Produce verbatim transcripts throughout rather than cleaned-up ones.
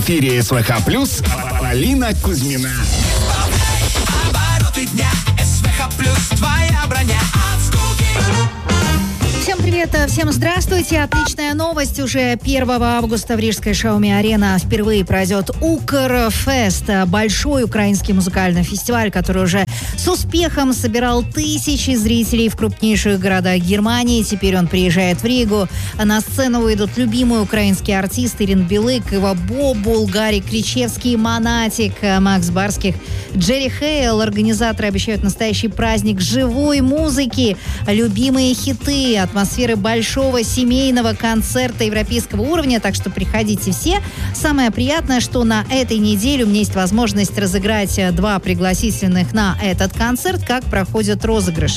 В эфире СВХ Плюс Полина Кузьмина. Обороты дня. СВХ Плюс, твоя броня от скуки. Всем привет, всем здравствуйте. Отличная новость. Уже первого августа в Рижской Xiaomi-арена впервые пройдет Укрфест. Большой украинский музыкальный фестиваль, который уже с успехом собирал тысячи зрителей в крупнейших городах Германии. Теперь он приезжает в Ригу. На сцену выйдут любимые украинские артисты Ирина Билык, Ива Бобул, Гарик Кричевский, Монатик, Макс Барских, Джерри Хейл. Организаторы обещают настоящий праздник живой музыки, любимые хиты, атмосферы большого семейного концерта европейского уровня, так что приходите все. Самое приятное, что на этой неделе у меня есть возможность разыграть два пригласительных на этот концерт, как проходит розыгрыш.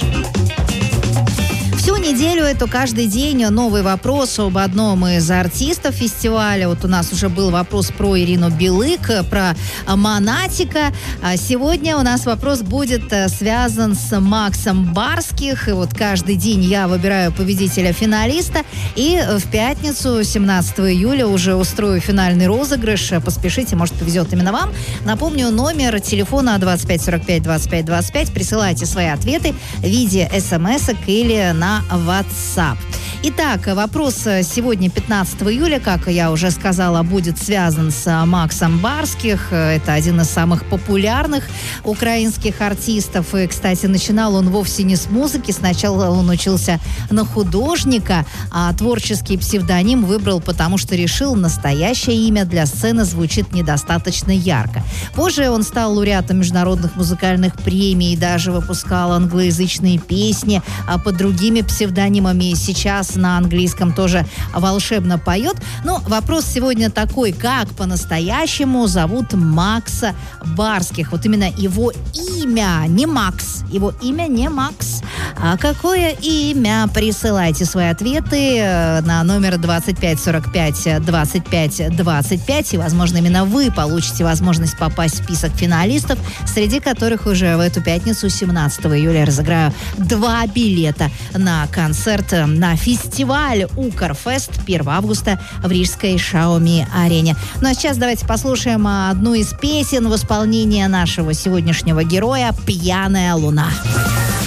Всю неделю эту каждый день новый вопрос об одном из артистов фестиваля. Вот у нас уже был вопрос про Ирину Билык, про Монатика. А сегодня у нас вопрос будет связан с Максом Барских. И вот каждый день я выбираю победителя-финалиста. И в пятницу, семнадцатого июля, уже устрою финальный розыгрыш. Поспешите, может, повезет именно вам. Напомню, номер телефона двадцать пять сорок пять двадцать пять двадцать пять. Присылайте свои ответы в виде смс-ок или на WhatsApp. Итак, вопрос сегодня, пятнадцатого июля, как я уже сказала, будет связан с Максом Барских. Это один из самых популярных украинских артистов. И, кстати, начинал он вовсе не с музыки. Сначала он учился на художника, а творческий псевдоним выбрал, потому что решил, настоящее имя для сцены звучит недостаточно ярко. Позже он стал лауреатом международных музыкальных премий и даже выпускал англоязычные песни под другими псевдонимами. Сейчас на английском тоже волшебно поет. Но вопрос сегодня такой: как по-настоящему зовут Макса Барских? Вот именно его имя, не Макс. Его имя не Макс. А какое имя? Присылайте свои ответы на номер двадцать пять сорок пять двадцать пять двадцать пять. И, возможно, именно вы получите возможность попасть в список финалистов, среди которых уже в эту пятницу, семнадцатого июля, я разыграю два билета на концерт, на фестиваль Укрфест первого августа в Рижской Xiaomi-арене. Ну а сейчас давайте послушаем одну из песен в исполнении нашего сегодняшнего героя «Пьяная луна».